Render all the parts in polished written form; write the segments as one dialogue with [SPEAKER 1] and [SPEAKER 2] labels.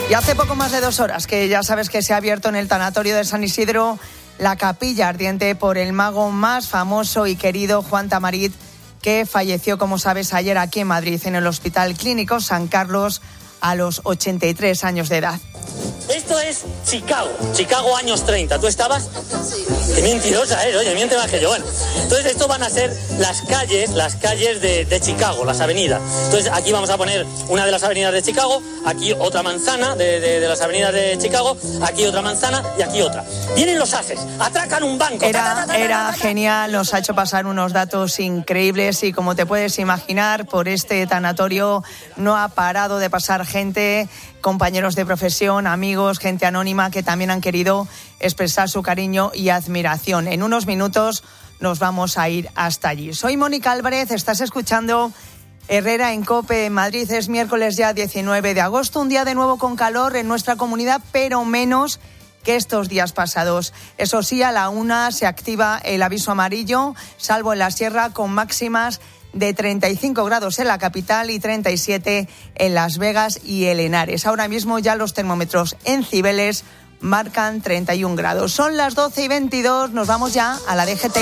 [SPEAKER 1] Y hace poco más de 2 horas que ya sabes que se ha abierto en el tanatorio de San Isidro la capilla ardiente por el mago más famoso y querido, Juan Tamarit, que falleció, como sabes, ayer aquí en Madrid, en el Hospital Clínico San Carlos, a los 83 años de edad.
[SPEAKER 2] Esto es Chicago años 30. ¿Tú estabas? Qué mentirosa, oye, miente más que yo. Bueno, entonces esto van a ser las calles de Chicago, las avenidas. Entonces aquí vamos a poner una de las avenidas de Chicago, aquí otra manzana de las avenidas de Chicago, aquí otra manzana y aquí otra. Vienen los haces, atracan un banco.
[SPEAKER 1] Era genial, nos ha hecho pasar unos datos increíbles y, como te puedes imaginar, por este tanatorio no ha parado de pasar gente, compañeros de profesión, amigos, gente anónima que también han querido expresar su cariño y admiración. En unos minutos nos vamos a ir hasta allí. Soy Mónica Álvarez, estás escuchando Herrera en COPE. En Madrid es miércoles ya 19 de agosto, un día de nuevo con calor en nuestra comunidad, pero menos que estos días pasados. Eso sí, a la 1 se activa el aviso amarillo, salvo en la sierra, con máximas de 35 grados en la capital y 37 en Las Vegas y el Henares. Ahora mismo ya los termómetros en Cibeles marcan 31 grados. Son las 12:22, nos vamos ya a la DGT.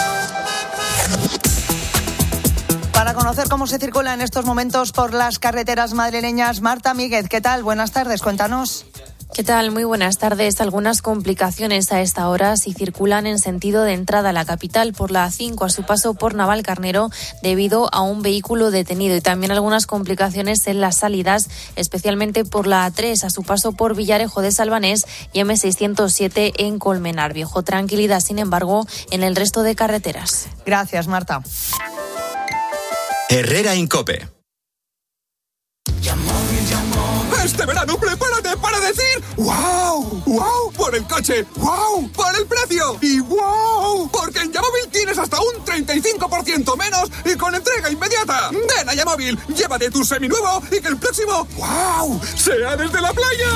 [SPEAKER 1] Para conocer cómo se circula en estos momentos por las carreteras madrileñas, Marta Míguez, ¿qué tal? Buenas tardes, cuéntanos.
[SPEAKER 3] ¿Qué tal? Muy buenas tardes. Algunas complicaciones a esta hora si circulan en sentido de entrada a la capital por la A5 a su paso por Navalcarnero debido a un vehículo detenido, y también algunas complicaciones en las salidas, especialmente por la A3 a su paso por Villarejo de Salvanés y M607 en Colmenar Viejo. Tranquilidad, sin embargo, en el resto de carreteras.
[SPEAKER 1] Gracias, Marta.
[SPEAKER 4] Herrera en COPE.
[SPEAKER 5] Este verano prepárate para decir ¡wow! ¡Wow! Por el coche, ¡wow! Por el precio y ¡wow! Porque en Yamóvil tienes hasta un 35% menos y con entrega inmediata. Ven a Yamóvil, llévate tu seminuevo y que el próximo ¡wow! sea desde la playa.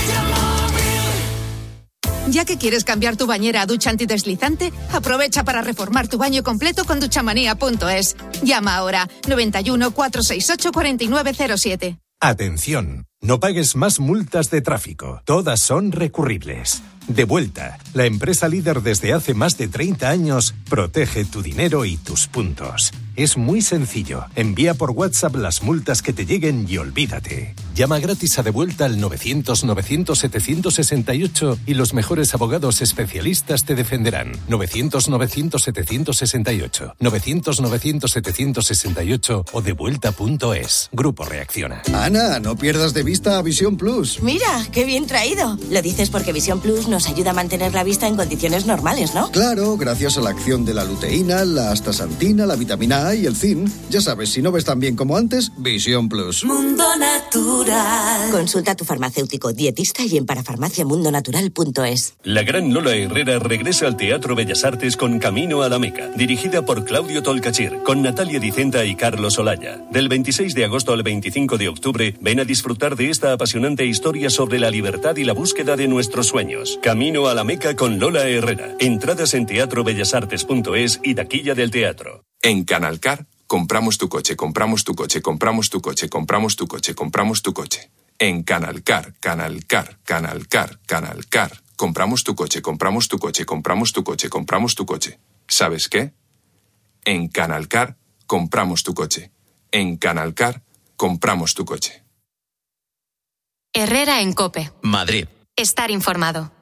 [SPEAKER 6] Ya que quieres cambiar tu bañera a ducha antideslizante, aprovecha para reformar tu baño completo con duchamanía.es. Llama ahora 91 468 4907.
[SPEAKER 7] Atención, no pagues más multas de tráfico. Todas son recurribles. Devuelta, la empresa líder desde hace más de 30 años, protege tu dinero y tus puntos. Es muy sencillo. Envía por WhatsApp las multas que te lleguen y olvídate. Llama gratis a Devuelta al 900-900-768 y los mejores abogados especialistas te defenderán. 900-900-768. 900-900-768 o devuelta.es. Grupo Reacciona.
[SPEAKER 8] Ana, no pierdas de vista a Visión Plus.
[SPEAKER 9] Mira, qué bien traído. Lo dices porque Visión Plus nos ayuda a mantener la vista en condiciones normales, ¿no?
[SPEAKER 8] Claro, gracias a la acción de la luteína, la astaxantina, la vitamina A y el zinc. Ya sabes, si no ves tan bien como antes, Visión Plus.
[SPEAKER 9] Mundo Natural. Consulta a tu farmacéutico, dietista y en parafarmaciamundonatural.es.
[SPEAKER 10] La gran Lola Herrera regresa al Teatro Bellas Artes con Camino a la Meca, dirigida por Claudio Tolcachir, con Natalia Dicenta y Carlos Olaya. Del 26 de agosto al 25 de octubre, ven a disfrutar de esta apasionante historia sobre la libertad y la búsqueda de nuestros sueños. Camino a la Meca con Lola Herrera. Entradas en teatrobellasartes.es y taquilla del teatro.
[SPEAKER 11] En Canalcar, compramos tu coche, compramos tu coche, compramos tu coche, compramos tu coche, compramos tu coche. En Canalcar, Canalcar, Canalcar, Canalcar. Compramos tu coche, compramos tu coche, compramos tu coche, compramos tu coche. ¿Sabes qué? En Canalcar, compramos tu coche. En Canalcar, compramos tu coche.
[SPEAKER 12] Herrera en COPE.
[SPEAKER 4] Madrid.
[SPEAKER 12] Estar informado.